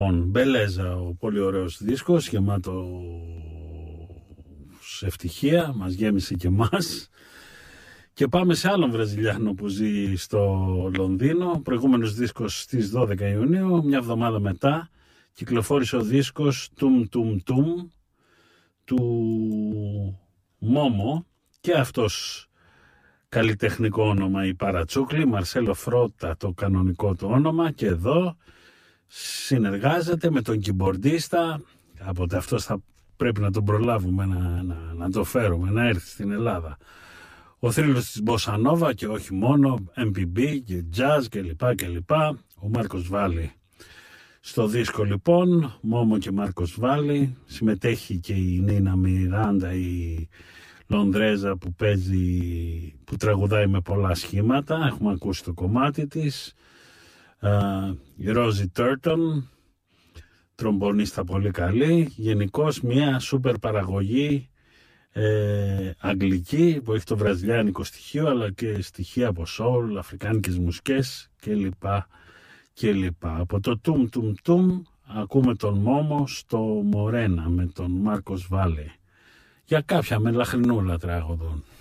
Μπελέζα, ο πολύ ωραίος δίσκος, γεμάτο σε ευτυχία, μας γέμισε και μας. Και πάμε σε άλλον Βραζιλιάνο που ζει στο Λονδίνο. Προηγούμενος δίσκος στις 12 Ιουνίου, μια εβδομάδα μετά, κυκλοφόρησε ο δίσκος Τουμ Τουμ Τουμ του Μόμο, και αυτός καλλιτεχνικό όνομα η Παρατσούκλη, Μαρσέλο Φρότα το κανονικό του όνομα, και εδώ συνεργάζεται με τον κιμπορντίστα, κάποτε αυτός θα πρέπει να τον προλάβουμε, να το φέρουμε, να έρθει στην Ελλάδα. Ο θρύλος της Μποσανόβα και όχι μόνο, MPB και jazz κλπ. Ο Μάρκος Βάλλη. Στο δίσκο λοιπόν, Μόμο και Μάρκος Βάλλη, συμμετέχει και η Νίνα Μιράντα, η Λονδρέζα που τραγουδάει με πολλά σχήματα, έχουμε ακούσει το κομμάτι της. Η Ρόζι Τέρτον, τρομπονίστα πολύ καλή. Γενικώς μια σούπερ παραγωγή αγγλική που έχει το βραζιλιάνικο στοιχείο, αλλά και στοιχεία από soul, αφρικάνικες μουσικές κλπ. Από το Τουμ Τουμ Τουμ ακούμε τον Μόμο στο Morena με τον Μάρκος Βάλλη, για κάποια μελαχρινούλα τράγουδων.